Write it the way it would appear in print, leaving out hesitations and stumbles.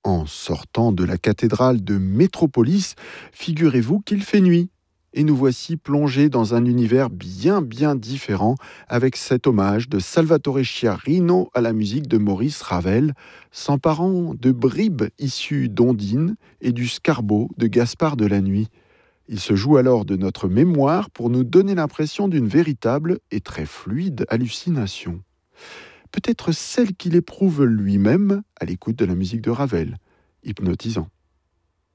En sortant de la cathédrale de Métropolis, figurez-vous qu'il fait nuit. Et nous voici plongés dans un univers bien différent avec cet hommage de Salvatore Sciarrino à la musique de Maurice Ravel, s'emparant de bribes issues d'Ondine et du Scarbo de Gaspard de la Nuit. Il se joue alors de notre mémoire pour nous donner l'impression d'une véritable et très fluide hallucination. Peut-être celle qu'il éprouve lui-même à l'écoute de la musique de Ravel, hypnotisant.